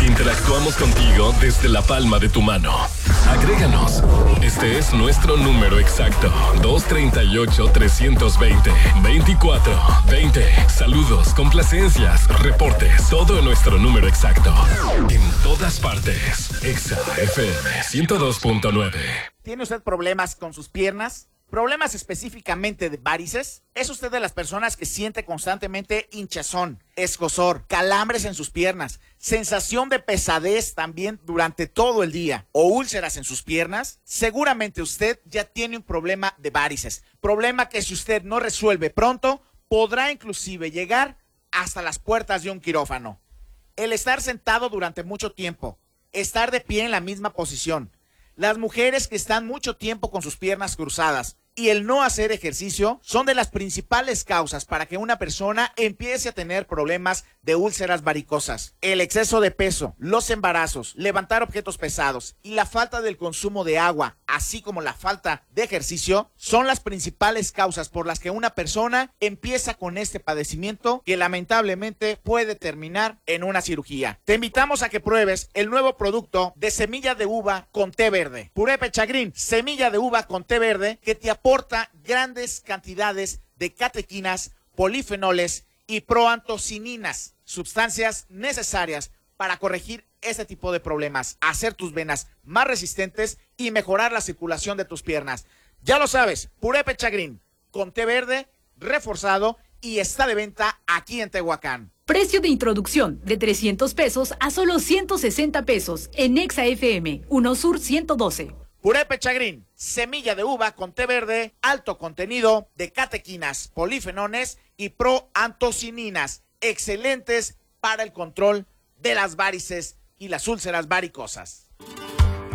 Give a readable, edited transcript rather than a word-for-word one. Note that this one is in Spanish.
Interactuamos contigo desde la palma de tu mano. Agréganos. Este es nuestro número exacto. 238-320-2420. Saludos, complacencias, reportes. Todo en nuestro número exacto. En todas partes. Exa FM 102.9. ¿Tiene usted problemas con sus piernas? ¿Problemas específicamente de varices? ¿Es usted de las personas que siente constantemente hinchazón, escozor, calambres en sus piernas, sensación de pesadez también durante todo el día o úlceras en sus piernas? Seguramente usted ya tiene un problema de varices, problema que si usted no resuelve pronto, podrá inclusive llegar hasta las puertas de un quirófano. El estar sentado durante mucho tiempo, estar de pie en la misma posición, las mujeres que están mucho tiempo con sus piernas cruzadas y el no hacer ejercicio son de las principales causas para que una persona empiece a tener problemas de úlceras varicosas. El exceso de peso, los embarazos, levantar objetos pesados y la falta del consumo de agua, así como la falta de ejercicio, son las principales causas por las que una persona empieza con este padecimiento que lamentablemente puede terminar en una cirugía. Te invitamos a que pruebes el nuevo producto de semilla de uva con té verde. Purépecha Green, semilla de uva con té verde que te aporta grandes cantidades de catequinas, polifenoles y proantocininas, sustancias necesarias para corregir este tipo de problemas, hacer tus venas más resistentes y mejorar la circulación de tus piernas. Ya lo sabes, Purépecha Green con té verde reforzado y está de venta aquí en Tehuacán. Precio de introducción de 300 pesos a solo 160 pesos en Exa FM, 1 Sur 112. Purépecha Green, semilla de uva con té verde, alto contenido de catequinas, polifenones y proantocininas, excelentes para el control de las varices y las úlceras varicosas.